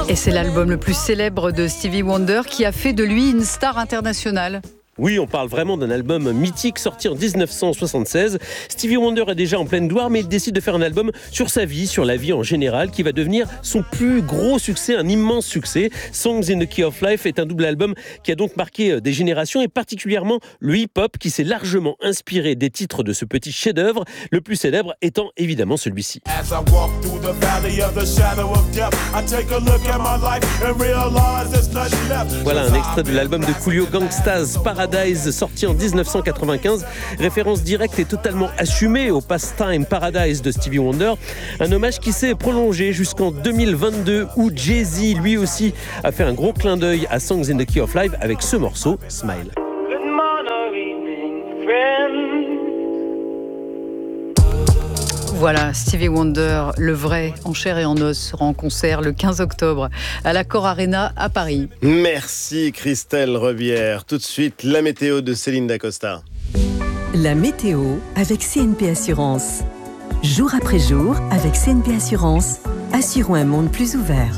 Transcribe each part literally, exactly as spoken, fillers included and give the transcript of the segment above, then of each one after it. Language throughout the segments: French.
Et c'est l'album le plus célèbre de Stevie Wonder qui a fait de lui une star internationale. Oui, on parle vraiment d'un album mythique sorti en dix-neuf cent soixante-seize. Stevie Wonder est déjà en pleine gloire, mais il décide de faire un album sur sa vie, sur la vie en général, qui va devenir son plus gros succès, un immense succès. Songs in the Key of Life est un double album qui a donc marqué des générations, et particulièrement le hip-hop, qui s'est largement inspiré des titres de ce petit chef-d'œuvre, le plus célèbre étant évidemment celui-ci. Voilà un extrait de l'album de Coolio, Gangsta's Paradise, sorti en dix-neuf cent quatre-vingt-quinze. Référence directe et totalement assumée au Pastime Paradise de Stevie Wonder. Un hommage qui s'est prolongé jusqu'en deux mille vingt-deux, où Jay-Z, lui aussi, a fait un gros clin d'œil à Songs in the Key of Life avec ce morceau, Smile. Voilà, Stevie Wonder, le vrai, en chair et en os, sera en concert le quinze octobre à l'Accor Arena à Paris. Merci Christelle Rebière. Tout de suite, la météo de Céline Dacosta. La météo avec C N P Assurance. Jour après jour, avec C N P Assurance, assurons un monde plus ouvert.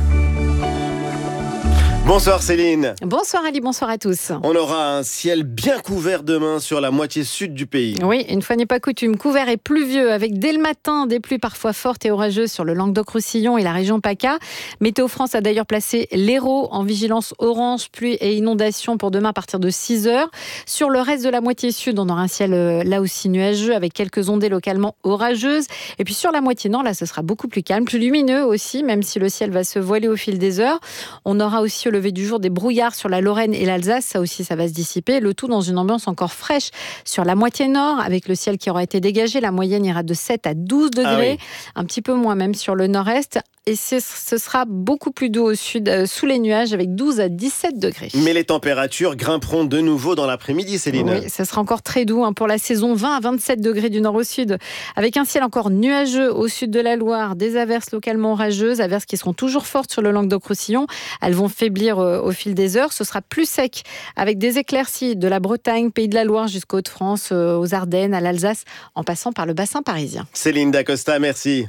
Bonsoir Céline. Bonsoir Ali, bonsoir à tous. On aura un ciel bien couvert demain sur la moitié sud du pays. Oui, une fois n'est pas coutume, couvert et pluvieux avec dès le matin des pluies parfois fortes et orageuses sur le Languedoc-Roussillon et la région PACA. Météo France a d'ailleurs placé l'Hérault en vigilance orange, pluie et inondation pour demain à partir de six heures. Sur le reste de la moitié sud, on aura un ciel là aussi nuageux avec quelques ondées localement orageuses. Et puis sur la moitié nord, là ce sera beaucoup plus calme, plus lumineux aussi, même si le ciel va se voiler au fil des heures. On aura aussi le lever du jour des brouillards sur la Lorraine et l'Alsace, ça aussi ça va se dissiper, le tout dans une ambiance encore fraîche sur la moitié nord, avec le ciel qui aura été dégagé, la moyenne ira de sept à douze degrés, ah oui. Un petit peu moins même sur le nord-est, et ce sera beaucoup plus doux au sud, euh, sous les nuages, avec douze à dix-sept degrés. Mais les températures grimperont de nouveau dans l'après-midi, Céline. Oui, ça sera encore très doux hein, pour la saison, vingt à vingt-sept degrés du nord au sud, avec un ciel encore nuageux au sud de la Loire, des averses localement orageuses, averses qui seront toujours fortes sur le Languedoc-Roussillon, elles vont faiblir euh, au fil des heures, ce sera plus sec, avec des éclaircies de la Bretagne, Pays de la Loire jusqu'aux Hauts-de-France, euh, aux Ardennes, à l'Alsace, en passant par le bassin parisien. Céline Dacosta, merci.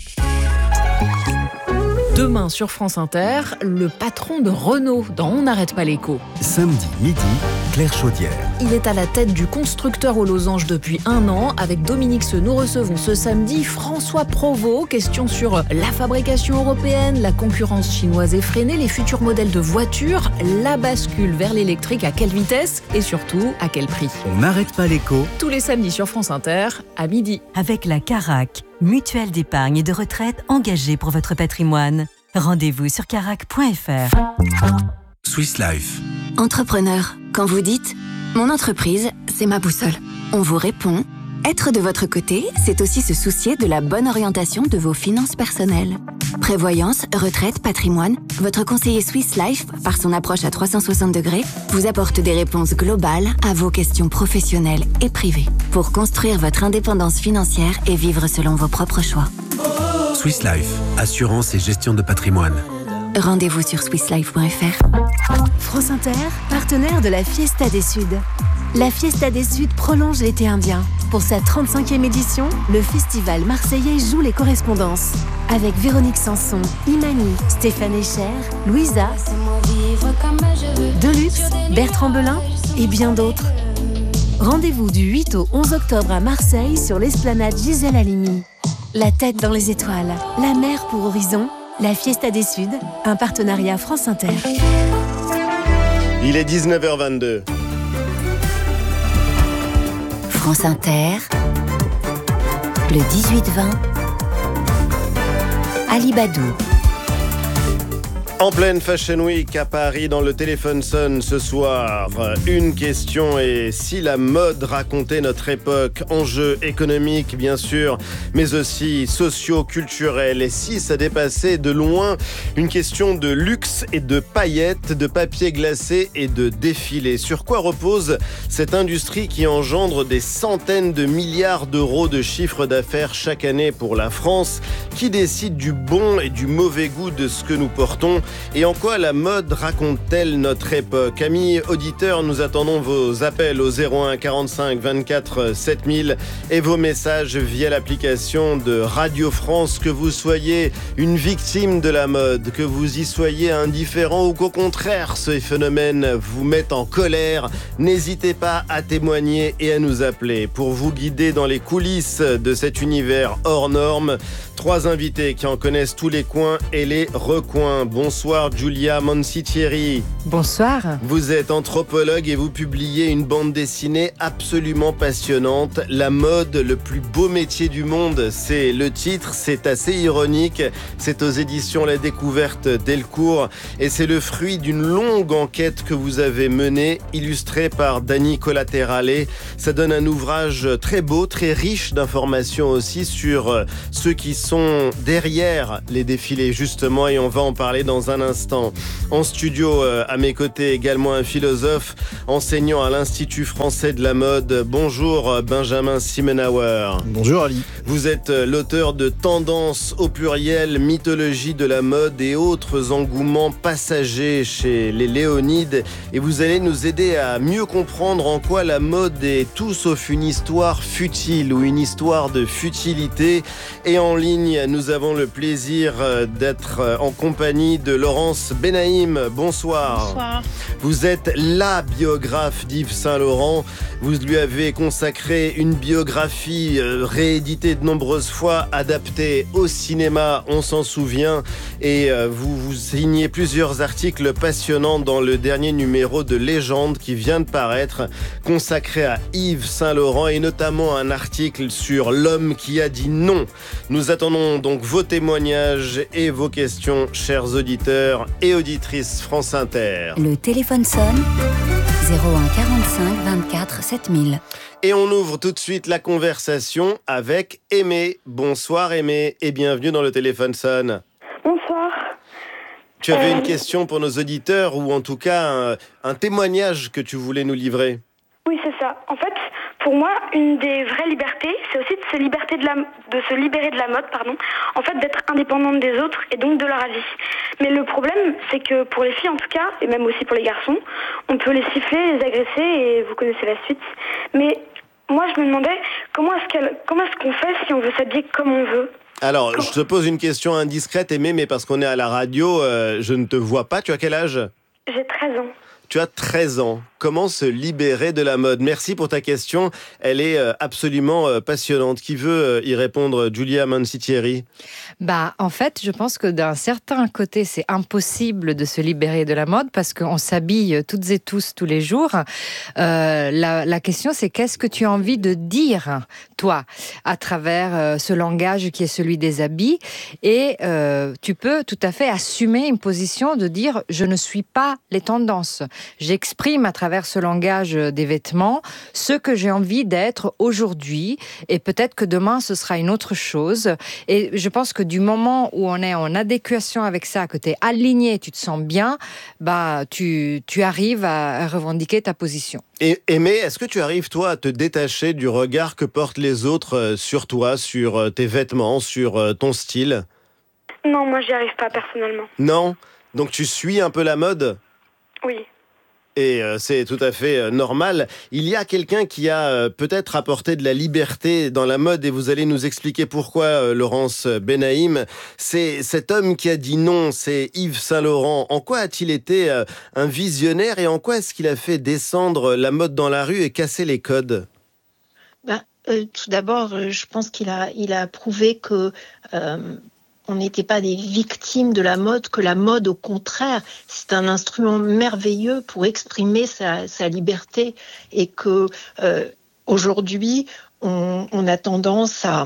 Demain sur France Inter, le patron de Renault dans On n'arrête pas l'écho. Samedi midi, Claire Chaudière. Il est à la tête du constructeur aux losanges depuis un an. Avec Dominique Seux, nous recevons ce samedi François Provost. Question sur la fabrication européenne, la concurrence chinoise effrénée, les futurs modèles de voitures, la bascule vers l'électrique, à quelle vitesse et surtout à quel prix. On n'arrête pas l'écho. Tous les samedis sur France Inter, à midi. Avec la Carac, mutuelle d'épargne et de retraite engagée pour votre patrimoine. Rendez-vous sur carac point f r. Swiss Life. Entrepreneur, quand vous dites « Mon entreprise, c'est ma boussole », on vous répond « Être de votre côté, c'est aussi se soucier de la bonne orientation de vos finances personnelles. » Prévoyance, retraite, patrimoine, votre conseiller Swiss Life, par son approche à trois cent soixante degrés, vous apporte des réponses globales à vos questions professionnelles et privées pour construire votre indépendance financière et vivre selon vos propres choix. Swiss Life, assurance et gestion de patrimoine. Rendez-vous sur swiss life point f r. France Inter, partenaire de la Fiesta des Suds. La Fiesta des Suds prolonge l'été indien. Pour sa trente-cinquième édition, le festival marseillais joue les correspondances. Avec Véronique Sanson, Imani, Stéphane Echer, Louisa, Deluxe, Bertrand Belin et bien d'autres. Rendez-vous du huit au onze octobre à Marseille sur l'esplanade Gisèle Halimi. La tête dans les étoiles, la mer pour horizon, la Fiesta des Suds, un partenariat France Inter. Il est dix-neuf heures vingt-deux. France Inter, le dix-huit vingt, Ali Badou. En pleine Fashion Week à Paris, dans le téléphone sonne ce soir. Une question est si la mode racontait notre époque, enjeux économiques bien sûr, mais aussi socio-culturels. Et si ça dépassait de loin une question de luxe et de paillettes, de papier glacé et de défilés. Sur quoi repose cette industrie qui engendre des centaines de milliards d'euros de chiffre d'affaires chaque année pour la France? Qui décide du bon et du mauvais goût de ce que nous portons? et en quoi la mode raconte-t-elle notre époque? Amis auditeurs, nous attendons vos appels au zéro un quarante-cinq vingt-quatre sept mille et vos messages via l'application de Radio France. Que vous soyez une victime de la mode, que vous y soyez indifférent ou qu'au contraire ce phénomène vous mette en colère, n'hésitez pas à témoigner et à nous appeler pour vous guider dans les coulisses de cet univers hors norme. Trois invités qui en connaissent tous les coins et les recoins. Bonsoir Giulia Mancitieri. Bonsoir. Vous êtes anthropologue et vous publiez une bande dessinée absolument passionnante. La mode, le plus beau métier du monde, c'est le titre, c'est assez ironique. C'est aux éditions La Découverte Delcourt et c'est le fruit d'une longue enquête que vous avez menée, illustrée par Dani Collaterale. Ça donne un ouvrage très beau, très riche d'informations aussi sur ceux qui sont derrière les défilés justement, et on va en parler dans un instant. En studio, à mes côtés également un philosophe enseignant à l'Institut français de la mode. Bonjour Benjamin Simenauer. Bonjour Ali. Vous êtes l'auteur de Tendance au pluriel, mythologie de la mode et autres engouements passagers chez les Léonides, et vous allez nous aider à mieux comprendre en quoi la mode est tout sauf une histoire futile ou une histoire de futilité. Et en ligne, nous avons le plaisir d'être en compagnie de Laurence Benaïm. Bonsoir. Bonsoir. Vous êtes la biographe d'Yves Saint-Laurent. Vous lui avez consacré une biographie rééditée de nombreuses fois, adaptée au cinéma, on s'en souvient. Et vous, vous signez plusieurs articles passionnants dans le dernier numéro de Légende qui vient de paraître, consacré à Yves Saint-Laurent, et notamment un article sur l'homme qui a dit non. Nous attendons donc vos témoignages et vos questions, chers auditeurs et auditrices France Inter. Le téléphone sonne, zéro un quarante-cinq vingt-quatre sept mille. Et on ouvre tout de suite la conversation avec Aimé. Bonsoir Aimé et bienvenue dans le téléphone sonne. Bonsoir. Tu avais euh... une question pour nos auditeurs, ou en tout cas un, un témoignage que tu voulais nous livrer. Oui, c'est ça. En fait, pour moi, une des vraies libertés, c'est aussi de se, liberter de, la, de se libérer de la mode, pardon. En fait, d'être indépendante des autres et donc de leur avis. Mais le problème, c'est que pour les filles en tout cas, et même aussi pour les garçons, on peut les siffler, les agresser, et vous connaissez la suite. Mais moi, je me demandais comment est-ce, qu'elle, comment est-ce qu'on fait si on veut s'habiller comme on veut ? Alors, je te pose une question indiscrète, Aimé, mais parce qu'on est à la radio, euh, je ne te vois pas. Tu as quel âge ? J'ai treize ans. Tu as treize ans. Comment se libérer de la mode? Merci pour ta question. Elle est absolument passionnante. Qui veut y répondre? Giulia Mancitieri. Bah, en fait, je pense que d'un certain côté, c'est impossible de se libérer de la mode parce qu'on s'habille toutes et tous tous les jours. Euh, la, la question, c'est qu'est-ce que tu as envie de dire, toi, à travers euh, ce langage qui est celui des habits. Et euh, tu peux tout à fait assumer une position de dire « je ne suis pas les tendances ». J'exprime à travers ce langage des vêtements ce que j'ai envie d'être aujourd'hui, et peut-être que demain ce sera une autre chose. Et je pense que du moment où on est en adéquation avec ça, que tu es aligné, tu te sens bien, bah, tu, tu arrives à revendiquer ta position. Et Aimé, est-ce que tu arrives toi à te détacher du regard que portent les autres sur toi, sur tes vêtements, sur ton style? Non, moi j'y arrive pas personnellement. Non? Donc tu suis un peu la mode? Oui. Et euh, c'est tout à fait euh, normal. Il y a quelqu'un qui a euh, peut-être apporté de la liberté dans la mode, et vous allez nous expliquer pourquoi, euh, Laurence Benaïm. C'est cet homme qui a dit non, c'est Yves Saint-Laurent. En quoi a-t-il été euh, un visionnaire, et en quoi est-ce qu'il a fait descendre la mode dans la rue et casser les codes? Ben, euh, tout d'abord, je pense qu'il a, il a prouvé que... Euh, on n'était pas des victimes de la mode, que la mode, au contraire, c'est un instrument merveilleux pour exprimer sa, sa liberté, et que euh, aujourd'hui, on, on a tendance à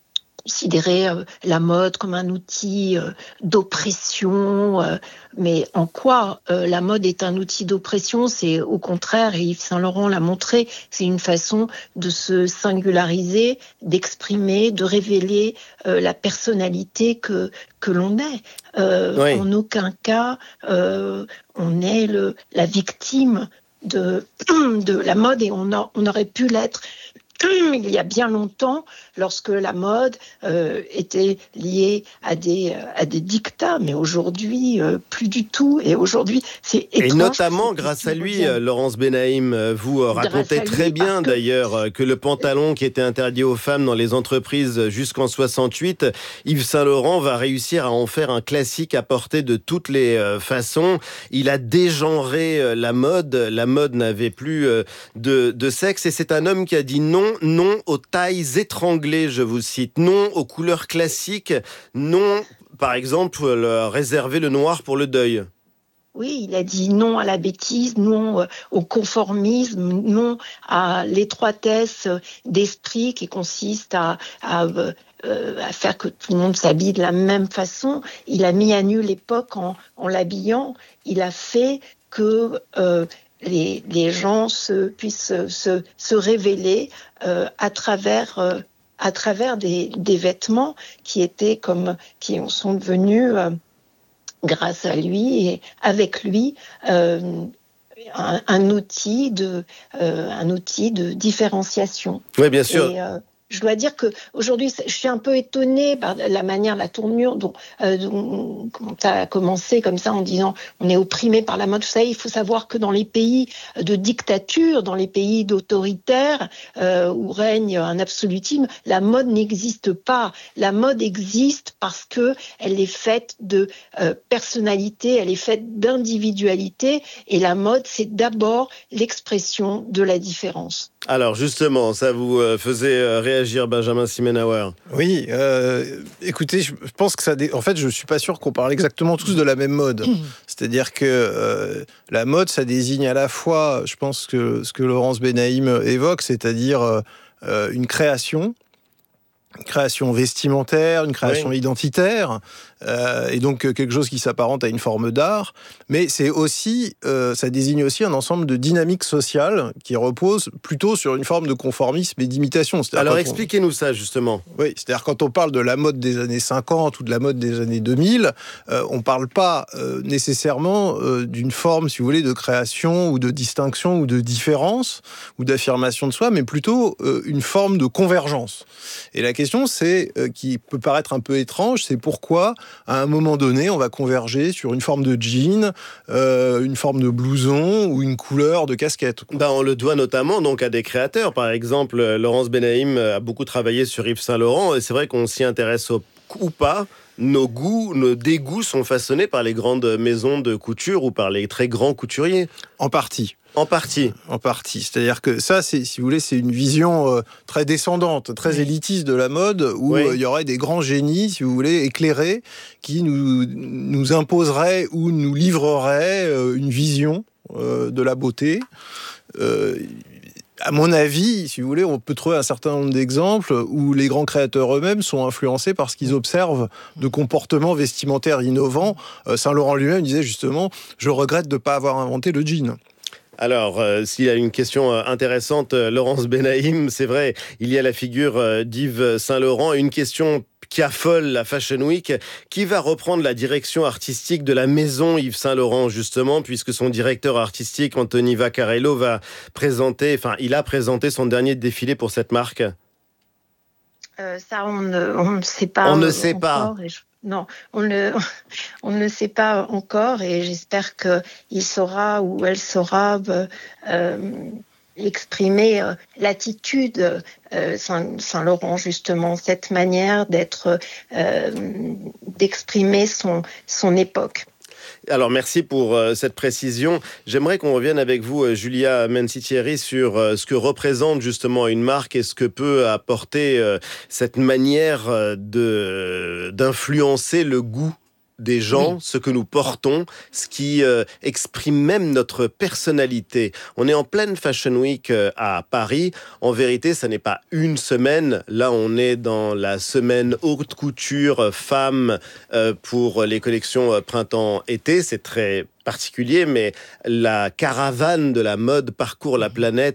considérer euh, la mode comme un outil euh, d'oppression, euh, mais en quoi euh, la mode est un outil d'oppression? C'est au contraire, et Yves Saint-Laurent l'a montré, c'est une façon de se singulariser, d'exprimer, de révéler euh, la personnalité que, que l'on est. Euh, oui. En aucun cas, euh, on est le, la victime de, de la mode, et on, a, on aurait pu l'être il y a bien longtemps, lorsque la mode euh, était liée à des, à des dictats, mais aujourd'hui, euh, plus du tout. Et aujourd'hui, c'est étrange. Et notamment, grâce à lui, euh, Laurence Benaïm, vous euh, racontez très lui, bien que... d'ailleurs euh, que le pantalon qui était interdit aux femmes dans les entreprises jusqu'en soixante-huit, Yves Saint Laurent va réussir à en faire un classique à porter de toutes les euh, façons. Il a dégenré euh, la mode. La mode n'avait plus euh, de, de sexe. Et c'est un homme qui a dit non. Non aux tailles étranglées, je vous cite. Non aux couleurs classiques. Non, par exemple, le, réserver le noir pour le deuil. Oui, il a dit non à la bêtise, non au conformisme, non à l'étroitesse d'esprit qui consiste à, à, euh, à faire que tout le monde s'habille de la même façon. Il a mis à nu l'époque en, en l'habillant. Il a fait que... Euh, Les, les gens se, puissent se, se révéler euh, à travers, euh, à travers des, des vêtements qui étaient comme, qui sont devenus, euh, grâce à lui et avec lui, euh, un, un outil de, euh, un outil de différenciation. Oui, bien sûr. Et, euh, je dois dire que aujourd'hui, je suis un peu étonnée par la manière, la tournure dont, euh, dont tu as commencé comme ça en disant on est opprimé par la mode. Vous savez, il faut savoir que dans les pays de dictature, dans les pays d'autoritaire euh, où règne un absolutisme, la mode n'existe pas. La mode existe parce que elle est faite de euh, personnalité, elle est faite d'individualité, et la mode, c'est d'abord l'expression de la différence. Alors justement, ça vous faisait réagir, Benjamin Simenauer? Oui, euh, écoutez, je pense que ça... Dé... En fait, je ne suis pas sûr qu'on parle exactement tous de la même mode. Mmh. C'est-à-dire que euh, la mode, ça désigne à la fois, je pense que ce que Laurence Benaïm évoque, c'est-à-dire euh, une création, une création vestimentaire, une création oui. identitaire, euh, et donc quelque chose qui s'apparente à une forme d'art, mais c'est aussi, euh, ça désigne aussi un ensemble de dynamiques sociales qui reposent plutôt sur une forme de conformisme et d'imitation. C'est-à-dire Alors expliquez-nous on... ça justement. Oui, c'est-à-dire quand on parle de la mode des années cinquante ou de la mode des années deux mille, euh, on ne parle pas euh, nécessairement euh, d'une forme, si vous voulez, de création ou de distinction ou de différence ou d'affirmation de soi, mais plutôt euh, une forme de convergence. Et la question, c'est, euh, qui peut paraître un peu étrange, c'est pourquoi, à un moment donné, on va converger sur une forme de jean, euh, une forme de blouson ou une couleur de casquette. Ben, on le doit notamment donc à des créateurs. Par exemple, Laurence Benaïm a beaucoup travaillé sur Yves Saint Laurent, et c'est vrai qu'on s'y intéresse au, ou pas. Nos goûts, nos dégoûts sont façonnés par les grandes maisons de couture ou par les très grands couturiers. En partie. En partie. En partie. C'est-à-dire que ça, c'est, si vous voulez, c'est une vision euh, très descendante, très oui. élitiste de la mode, où il oui. euh, y aurait des grands génies, si vous voulez, éclairés, qui nous, nous imposeraient ou nous livreraient euh, une vision euh, de la beauté. Euh, À mon avis, si vous voulez, on peut trouver un certain nombre d'exemples où les grands créateurs eux-mêmes sont influencés par ce qu'ils observent de comportements vestimentaires innovants. Euh, Saint Laurent lui-même disait justement « Je regrette de ne pas avoir inventé le jean ». Alors, euh, s'il y a une question euh, intéressante, euh, Laurence Benaïm, c'est vrai, il y a la figure euh, d'Yves Saint Laurent. Une question qui affole la Fashion Week. Qui va reprendre la direction artistique de la maison Yves Saint Laurent, justement, puisque son directeur artistique, Anthony Vaccarello, va présenter, enfin, il a présenté son dernier défilé pour cette marque? Euh, ça, on ne, on ne sait pas. On ne sait encore, pas. Et je... Non, on ne, on ne le sait pas encore, et j'espère qu'il saura ou elle saura euh, exprimer euh, l'attitude euh, Saint, Saint Laurent, justement, cette manière d'être, euh, d'exprimer son, son époque. Alors merci pour euh, cette précision. J'aimerais qu'on revienne avec vous, euh, Julia Menzi-Thierry, sur euh, ce que représente justement une marque et ce que peut apporter euh, cette manière euh, de, d'influencer le goût des gens, oui. ce que nous portons, ce qui euh, exprime même notre personnalité. On est en pleine Fashion Week euh, à Paris. En vérité, ça n'est pas une semaine. Là, on est dans la semaine haute couture euh, femmes euh, pour les collections euh, printemps-été. C'est très particulier, mais la caravane de la mode parcourt la planète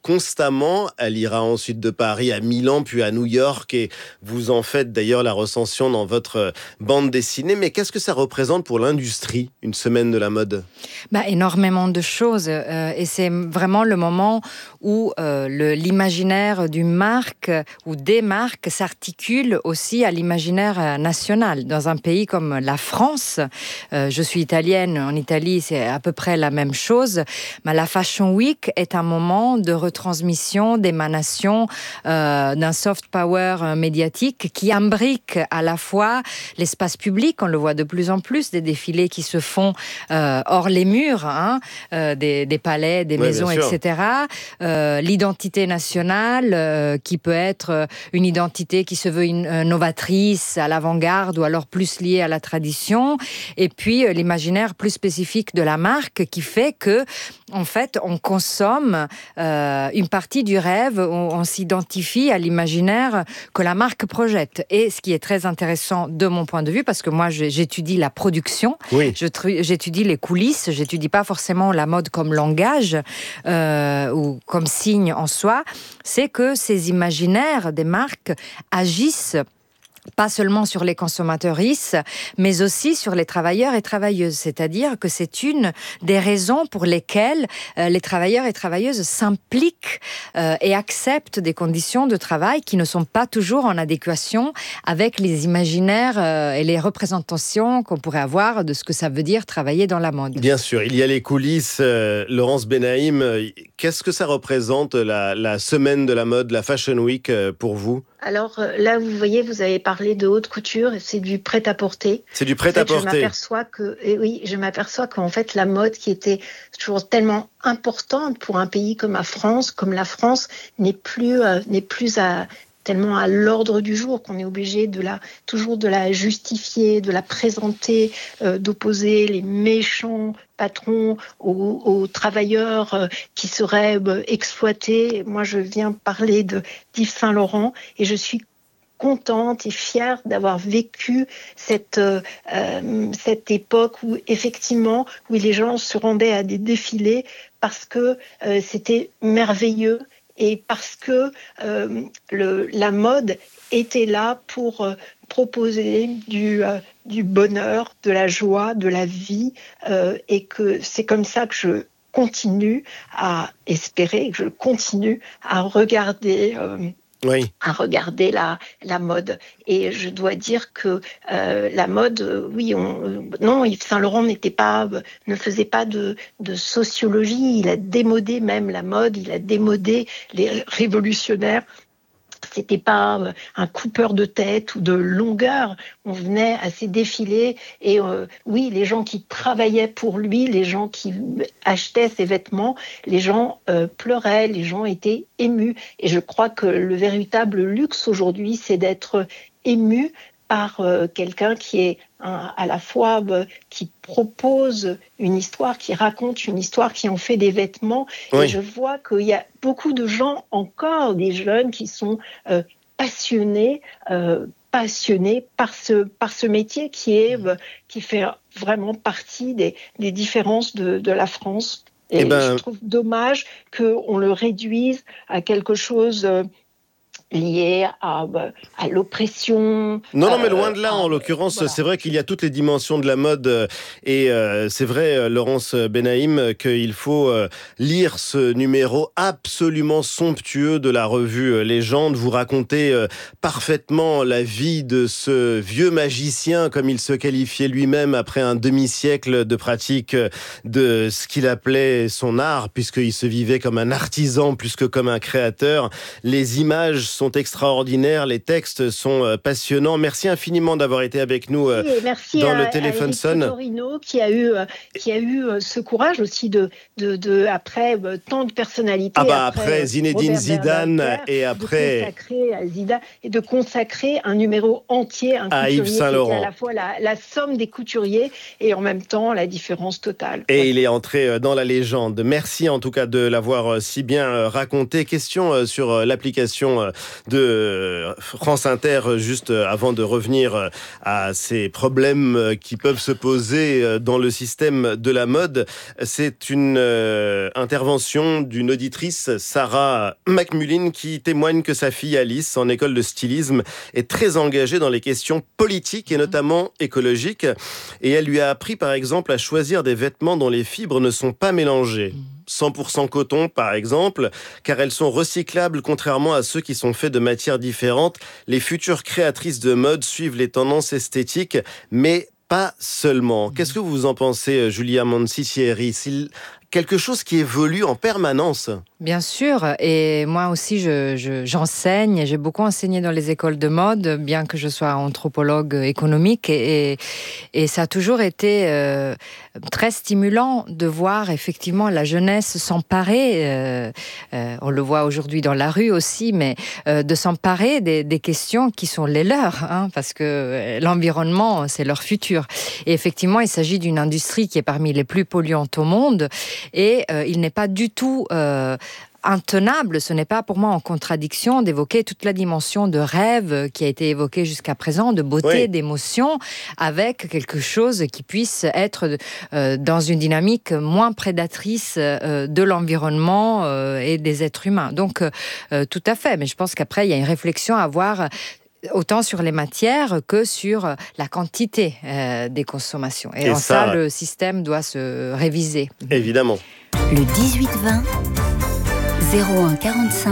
constamment. Elle ira ensuite de Paris à Milan, puis à New York, et vous en faites d'ailleurs la recension dans votre bande dessinée. Mais qu'est-ce que ça représente pour l'industrie, une semaine de la mode ? Bah, énormément de choses. Euh, et c'est vraiment le moment où euh, le, l'imaginaire d'une marque ou des marques s'articule aussi à l'imaginaire national. Dans un pays comme la France, euh, je suis italienne, en Italie c'est à peu près la même chose, mais la Fashion Week est un moment de retransmission, d'émanation euh, d'un soft power médiatique qui imbrique à la fois l'espace public, on le voit de plus en plus, des défilés qui se font euh, hors les murs, hein, euh, des, des palais, des ouais, maisons, et cetera. Euh, l'identité nationale euh, qui peut être une identité qui se veut une, euh, novatrice, à l'avant-garde, ou alors plus liée à la tradition, et puis euh, l'imaginaire plus spécifique de la marque qui fait que, en fait, on consomme euh, une partie du rêve, on, on s'identifie à l'imaginaire que la marque projette. Et ce qui est très intéressant de mon point de vue, parce que moi j'étudie la production, oui. je, j'étudie les coulisses, j'étudie pas forcément la mode comme langage euh, ou comme signe en soi, c'est que ces imaginaires des marques agissent pas seulement sur les consommateuristes, mais aussi sur les travailleurs et travailleuses. C'est-à-dire que c'est une des raisons pour lesquelles euh, les travailleurs et travailleuses s'impliquent euh, et acceptent des conditions de travail qui ne sont pas toujours en adéquation avec les imaginaires euh, et les représentations qu'on pourrait avoir de ce que ça veut dire travailler dans la mode. Bien sûr, il y a les coulisses. Euh, Laurence Benaïm, qu'est-ce que ça représente la, la semaine de la mode, la Fashion Week euh, pour vous ? Alors là, vous voyez, vous avez parlé de haute couture, c'est du prêt-à-porter. C'est du prêt-à-porter. En fait, je m'aperçois que, et oui, je m'aperçois qu'en fait, la mode qui était toujours tellement importante pour un pays comme la France, comme la France, n'est plus, euh, n'est plus à tellement à l'ordre du jour qu'on est obligé de la, toujours de la justifier, de la présenter, euh, d'opposer les méchants patrons aux, aux travailleurs euh, qui seraient euh, exploités. Moi, je viens parler de d'Yves Saint Laurent et je suis contente et fière d'avoir vécu cette, euh, cette époque où, effectivement, où les gens se rendaient à des défilés parce que euh, c'était merveilleux. Et parce que euh, le, la mode était là pour euh, proposer du, euh, du bonheur, de la joie, de la vie, euh, et que c'est comme ça que je continue à espérer, que je continue à regarder. Euh, Oui. à regarder la, la mode. Et je dois dire que euh, la mode, euh, oui, on, non, Yves Saint Laurent n'était pas, ne faisait pas de, de sociologie, il a démodé même la mode, il a démodé les révolutionnaires. C'était pas un coupeur de tête ou de longueur. On venait à ces défilés et euh, oui, les gens qui travaillaient pour lui, les gens qui achetaient ses vêtements, les gens euh, pleuraient, les gens étaient émus. Et je crois que le véritable luxe aujourd'hui, c'est d'être ému par euh, quelqu'un qui est un, à la fois euh, qui propose une histoire, qui raconte une histoire, qui en fait des vêtements. Oui. Et je vois qu'il y a beaucoup de gens, encore des jeunes, qui sont euh, passionnés, euh, passionnés par ce, par ce métier qui, est, euh, qui fait vraiment partie des, des différences de, de la France. Et, Et ben... je trouve dommage qu'on le réduise à quelque chose... Euh, lié à, à l'oppression. Non, non, mais loin de là, euh, en l'occurrence, voilà. C'est vrai qu'il y a toutes les dimensions de la mode et euh, c'est vrai, Laurence Benaïm, qu'il faut euh, lire ce numéro absolument somptueux de la revue Légende. Vous racontez euh, parfaitement la vie de ce vieux magicien, comme il se qualifiait lui-même après un demi-siècle de pratique de ce qu'il appelait son art, puisqu'il se vivait comme un artisan plus que comme un créateur. Les images sont extraordinaires, les textes sont passionnants. Merci infiniment d'avoir été avec nous oui, merci dans à, le Téléphone Sonne. Torino qui a eu qui a eu ce courage aussi de de, de après tant de personnalités. Ah bah après, après Zinedine Robert Zidane Berger, et après de consacrer à Zidane et de consacrer un numéro entier un à Yves Saint Laurent. À la fois la, la somme des couturiers et en même temps la différence totale. Et ouais. Il est entré dans la légende. Merci en tout cas de l'avoir si bien raconté. Question sur l'application de France Inter, juste avant de revenir à ces problèmes qui peuvent se poser dans le système de la mode. C'est une euh, intervention d'une auditrice, Sarah McMullin, qui témoigne que sa fille Alice, en école de stylisme, est très engagée dans les questions politiques et notamment écologiques. Et elle lui a appris, par exemple, à choisir des vêtements dont les fibres ne sont pas mélangées. cent pour cent coton, par exemple, car elles sont recyclables, contrairement à ceux qui sont faits de matières différentes. Les futures créatrices de mode suivent les tendances esthétiques, mais pas seulement. Qu'est-ce que vous en pensez, Julia Mancicieri? C'est quelque chose qui évolue en permanence. Bien sûr, et moi aussi je, je, j'enseigne, j'ai beaucoup enseigné dans les écoles de mode, bien que je sois anthropologue économique, et, et, et ça a toujours été euh, très stimulant de voir effectivement la jeunesse s'emparer, euh, euh, on le voit aujourd'hui dans la rue aussi, mais euh, de s'emparer des, des questions qui sont les leurs, hein, parce que l'environnement c'est leur futur. Et effectivement, il s'agit d'une industrie qui est parmi les plus polluantes au monde, et euh, il n'est pas du tout euh, intenable, ce n'est pas pour moi en contradiction d'évoquer toute la dimension de rêve qui a été évoquée jusqu'à présent, de beauté, oui. d'émotion, avec quelque chose qui puisse être euh, dans une dynamique moins prédatrice euh, de l'environnement euh, et des êtres humains. Donc euh, tout à fait, mais je pense qu'après il y a une réflexion à avoir autant sur les matières que sur la quantité euh, des consommations. Et, Et en ça, ça, le système doit se réviser. Évidemment. Le dix-huit vingt, zéro un quarante-cinq.